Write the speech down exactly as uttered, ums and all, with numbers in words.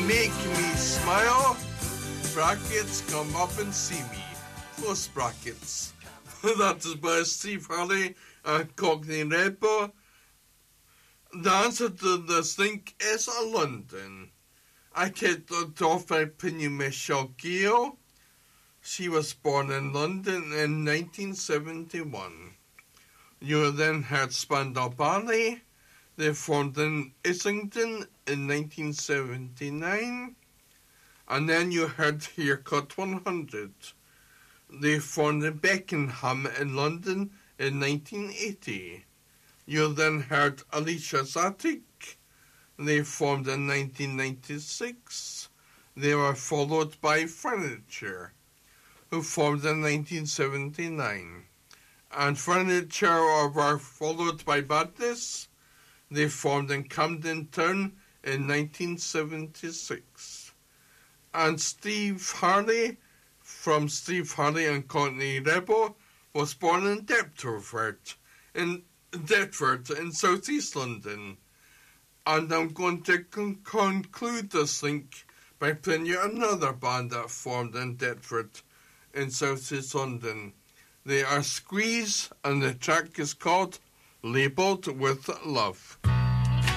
make me smile. Brackets, come up and see me. Close brackets. That is by Steve Harley and Cockney Rebel. The answer to this thing is London. I kicked it off by playing Michelle Gale. She was born in London in nineteen seventy-one. You then heard Spandau Ballet. They formed in Islington in nineteen seventy-nine. And then you heard Haircut one hundred. They formed in Beckenham in London in nineteen eighty. You then heard Alicia Zatic. They formed in nineteen ninety-six. They were followed by Furniture, who formed in nineteen seventy-nine. And Furniture were followed by Badness. They formed in Camden Town in nineteen seventy-six. And Steve Harley, from Steve Harley and Cockney Rebel, was born in Deptford, in Deptford in South East London. And I'm going to con- conclude this link by playing you another band that formed in Deptford in South East London. They are Squeeze, and the track is called Labelled with Love.